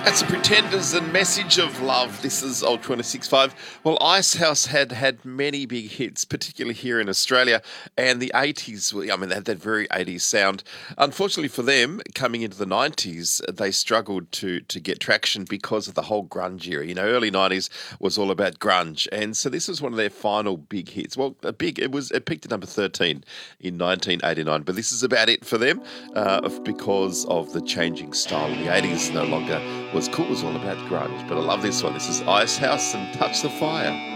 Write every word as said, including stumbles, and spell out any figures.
That's the Pretenders and Message of Love. This is Old twenty-six point five. Well, Icehouse had had many big hits, particularly here in Australia, and the eighties, well, I mean, they had that very eighties sound. Unfortunately for them, coming into the nineties, they struggled to to get traction because of the whole grunge era. You know, early nineties was all about grunge, and so this was one of their final big hits. Well, a big, it was, it peaked at number thirteen in nineteen eighty-nine, but this is about it for them uh, because of the changing style. In the eighties no longer was cool, it was all about grunge. But I love this one. This is Icehouse and Touch the Fire.